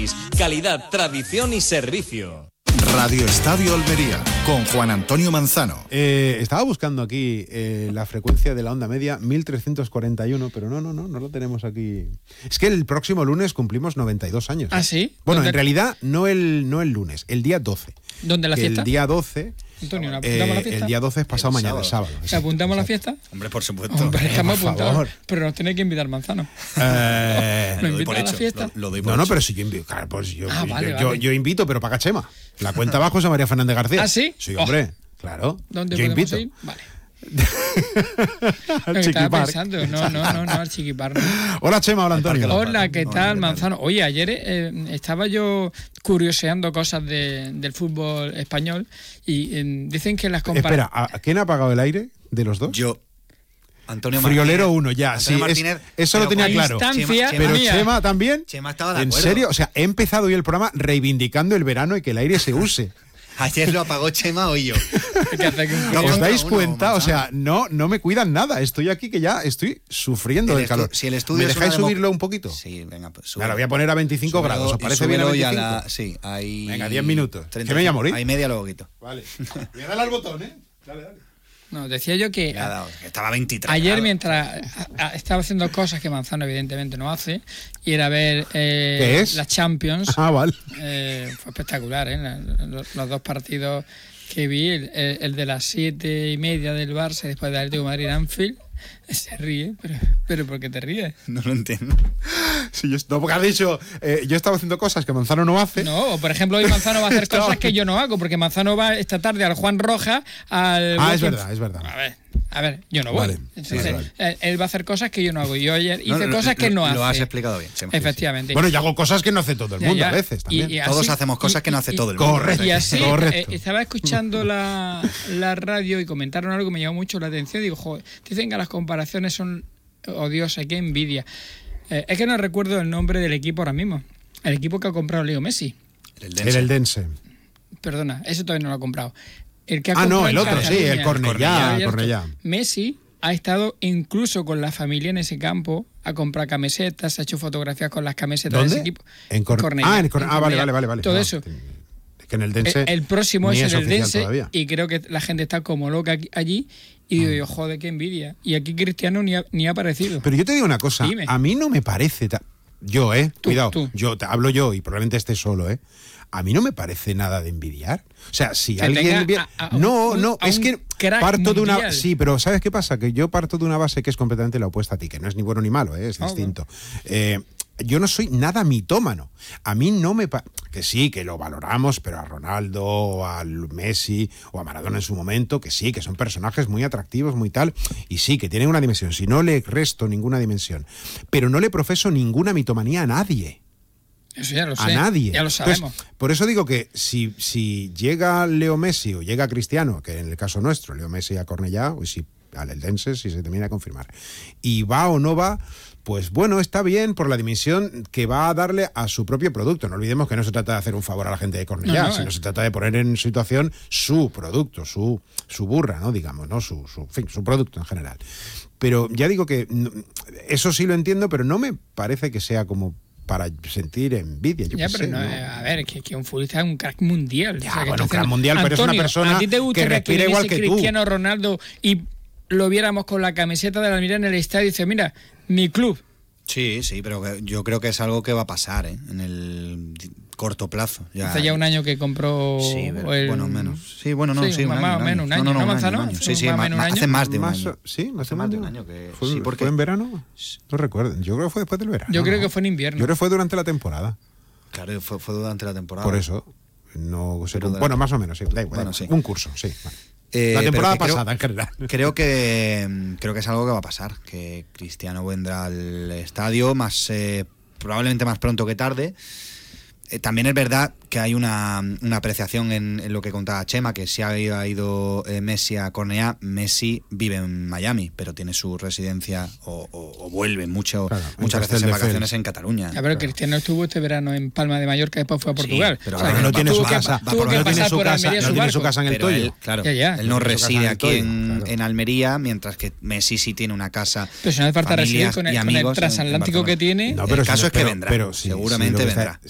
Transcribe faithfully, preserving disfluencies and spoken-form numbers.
Calidad, tradición y servicio. Radio Estadio Almería, con Juan Antonio Manzano. Eh, estaba buscando aquí eh, la frecuencia de la onda media, mil trescientos cuarenta y uno, pero no, no, no, no lo tenemos aquí. Es que el próximo lunes cumplimos noventa y dos años. ¿Ah, sí? Bueno, ¿Dónde? en realidad no el, no el lunes, el día doce. ¿Dónde la fiesta? El día doce... Antonio, ¿nos apuntamos eh, a la fiesta? El día doce es pasado El mañana, el sábado. ¿Se apuntamos a la fiesta? Hombre, por supuesto. Hombre, estamos por apuntados. favor. Pero nos tiene que invitar Manzano. Eh, ¿Lo Lo doy invita por a la hecho. fiesta? Lo, lo doy por no, no, hecho. pero si yo invito, claro, pues yo, Ah, yo, vale, yo, vale. yo invito, pero paga Chema. La cuenta abajo es a María Fernández García. ¿Ah, sí? Sí, hombre, claro. ¿Dónde yo podemos invito. ir? Vale. Al Lo que estaba Chiquipark. pensando. No, no, no, no, al Chiquipark. no. Hola Chema, hola Antonio. Hola, ¿qué No, tal, no, Manzano? Oye, ayer eh, estaba yo curioseando cosas de, del fútbol español y eh, dicen que las Espera, comparaciones... ¿a quién ha apagado el aire de los dos? Yo. Antonio Friolero Martínez. uno, ya, Antonio sí, es- Martínez, eso lo pero tenía con claro. instancia Chema- Pero mía. Chema también. Chema estaba de ¿En acuerdo. serio? O sea, he empezado hoy el programa reivindicando el verano y que el aire se use. Ayer lo apagó Chema, hoy yo. que hace que un No, frío. ¿Os contra dais uno, cuenta? O Manzano. sea, no, no me cuidan nada. Estoy aquí que ya estoy sufriendo El del estu- calor. si el estudio ¿Me es dejáis una demo- subirlo un poquito? Sí, venga, pues Me lo voy a poner a veinticinco Súbelo grados. ¿Os y parece bien a súbelo y a veinticinco? la- Sí, ahí... Venga, diez minutos. treinta Que me voy a morir. Ahí media luego quito. Vale. Voy a darle al botón, ¿eh? Dale, dale. No, decía yo que... Le ha dado, que estaba veintitrés Ayer grados. mientras a- a- estaba haciendo cosas que Manzano evidentemente no hace, y era ver eh, ¿Qué es? las Champions, Ah, vale. eh, fue espectacular, ¿eh? La- los, los dos partidos que vi, el, el de las siete y media del Barça y después del Atlético de Madrid Anfield, se ríe, pero, pero ¿por qué te ríes? No lo entiendo. Sí, yo, no, porque ha dicho, eh, yo estaba haciendo cosas que Manzano no hace. No, por ejemplo, hoy Manzano va a hacer Estaba- cosas que yo no hago, porque Manzano va esta tarde al Juan Roja, al... Ah, es Walking- verdad, es verdad. A ver, a ver, yo no voy. Vale, Entonces, sí, vale. él, él va a hacer cosas que yo no hago. Yo ayer hice No, lo- cosas que lo- no hace. Lo has explicado bien, Chema. Efectivamente. Bueno, yo hago cosas que no hace todo el Ya, mundo ya. a veces también. Y- y Todos así- hacemos cosas y- que no hace y- todo el mundo. Correcto. Y así Correcto. eh, estaba escuchando la, la radio y comentaron algo que me llamó mucho la atención. Digo, joder, dicen que las comparaciones son odiosas, qué envidia. Eh, es que no recuerdo el nombre del equipo ahora mismo. El equipo que ha comprado Leo Messi. El El Eldense. Perdona, ese todavía no lo ha comprado. El que ha Ah, no, comprado el en otro, sí, el Cataluña. Cornellá, Cornellá. Cornellá. Messi ha estado incluso con la familia en ese campo, ha comprado camisetas, ha hecho fotografías con las camisetas ¿Dónde? de ese equipo. En Cor- Cornellá, Ah, en Cor- en ah, vale, Cornellá. vale, vale, vale. Todo No, eso. Es que en el Dense El, el próximo ni es es en el oficial Dense todavía. y creo que la gente está como loca aquí- allí y digo yo, joder, qué envidia. Y aquí Cristiano ni ha, ni ha aparecido. Pero yo te digo una cosa, Dime. a mí no me parece... ta- Yo, ¿eh? Tú, Cuidado, tú. yo te hablo yo y probablemente esté solo, ¿eh? A mí no me parece nada de envidiar. O sea, si Que alguien... tenga vi- a- a un- no, un- no, a es un que crack parto de una... mundial. Sí, pero ¿sabes qué pasa? Que yo parto de una base que es completamente la opuesta a ti, que no es ni bueno ni malo, ¿eh? Es Ah, distinto. Eh, yo no soy nada mitómano. A mí no me... pa- que sí, que lo valoramos, pero a Ronaldo, o a Messi, o a Maradona en su momento, que sí, que son personajes muy atractivos, muy tal, y sí, que tienen una dimensión. Si no le resto ninguna dimensión. Pero no le profeso ninguna mitomanía a nadie. Eso ya lo sé. A nadie. Ya lo Entonces, sabemos. por eso digo que si, si llega Leo Messi o llega Cristiano, que en el caso nuestro, Leo Messi a Cornellá, o si al Eldense, si se termina de confirmar, y va o no va, pues bueno, está bien por la dimensión que va a darle a su propio producto. No olvidemos que no se trata de hacer un favor a la gente de Cornellá, No, no, sino eh. se trata de poner en situación su producto, su, su burra, ¿no? Digamos, ¿no? Su, su, en fin, su producto en general. Pero ya digo que no, eso sí lo entiendo, pero no me parece que sea como para sentir envidia. Yo Ya, qué pero sé, no, ¿no? eh, a ver, que, que un futbolista es un crack mundial. Ya, O sea, que bueno, está un crack haciendo- mundial, pero es una Antonio, persona ¿a ti te gustaría que respira igual viniese que tú? Cristiano Ronaldo y lo viéramos con la camiseta de la Almería en el estadio y dice, mira, mi club? Sí, sí, pero que- yo creo que es algo que va a pasar, ¿eh? En el di- corto plazo. Ya. Hace ya un año que compró Sí, pero- el- bueno, menos. Sí, bueno, no, Sí, sí, un más año, o un menos un año, No, no, ¿no, un año, Manzano? un año. Sí, sí, Más o ma- menos un ma- año. hace más de un Más- año. Sí, más Hace de más de un un año. año que... ¿Fue, sí, fue porque... en verano? No recuerdo. Yo creo que fue después del verano. Yo creo ¿no? que fue en invierno. Yo creo que fue durante la temporada. Claro, fue, fue durante la temporada. Por eso. No sé Pero cómo- de- bueno, más o menos, sí. Da igual, Bueno, da igual. sí. Un curso, sí. Vale. Eh, La temporada pero que creo- pasada, en general. Creo que creo que es algo que va a pasar, que Cristiano vendrá al estadio más eh, probablemente más pronto que tarde. Eh, también es verdad que hay una, una apreciación en, en lo que contaba Chema, que si ha ido, ha ido eh, Messi a Cornellá, Messi vive en Miami, pero tiene su residencia o, o, o vuelve mucho, Claro, en muchas veces en Castelldefels. vacaciones en Cataluña. A ver, Cristiano estuvo este verano en Palma de Mallorca y después fue a Sí, Portugal. pero O sea, ahora que no tiene tuvo su que- casa, tuvo porque que no tiene pasar su por casa, Almería no su tiene su barco. casa en el Pero Toyo. él, claro, Ya, ya. él no Tiene su casa en reside el aquí Toyo, en, claro. en Almería, mientras que Messi sí tiene una casa. Pero si no hace falta residir familias con y el, con el amigos en- en transatlántico Barcelona. que tiene. No, El pero caso si no- es que pero- vendrá, pero sí, seguramente sí, lo que está- vendrá.